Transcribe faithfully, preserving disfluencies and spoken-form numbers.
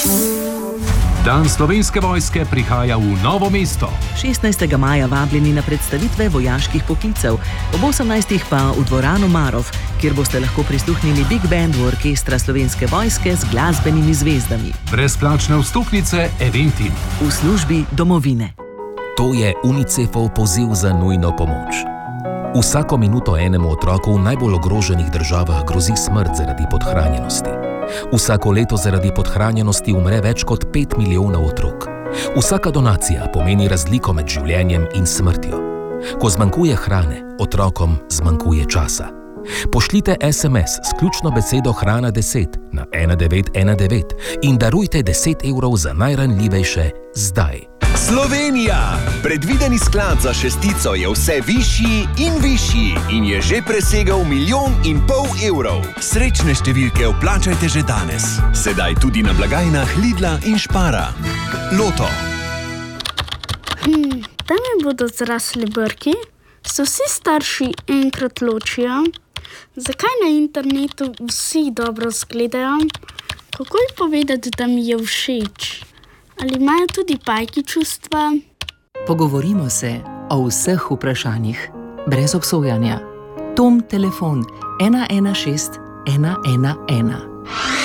Dan Slovenske vojske prihaja v Novo mesto. šestnajstega maja vabljeni na predstavitve vojaških poklicev, ob osemnajstih pa v dvorano Marof, kjer boste lahko prisluhnili Big Bandu orkestra Slovenske vojske z glasbenimi zvezdami. Brezplačne vstopnice Eventim. V službi domovine. To je UNICEF-ov poziv za nujno pomoč. Vsako minuto enemu otroku v najbolj ogroženih državah grozi smrt zaradi podhranjenosti. Vsako leto zaradi podhranjenosti umre več kot pet milijonov otrok. Vsaka donacija pomeni razliko med življenjem in smrtjo. Ko zmanjkuje hrane, otrokom zmanjkuje časa. Pošljite es em es s ključno besedo hrana deset na ena devet ena devet in darujte deset evrov za najranljivejše zdaj. Slovenija! Predvideni sklad za šestico je vse višji in višji in je že presegel milijon in pol evrov. Srečne številke vplačajte že danes. Sedaj tudi na blagajnah Lidla in Špara. Loto. Hmm, tam mi bodo zrasli brki, se vsi starši enkrat ločijo. Zakaj na internetu vsi dobro zgledajo? Kako ji povedati, da mi je všeč? Ali imajo tudi pajki čustva? Pogovorimo se o vseh vprašanjih, brez obsojanja. Tom telefon ena ena šest ena ena ena.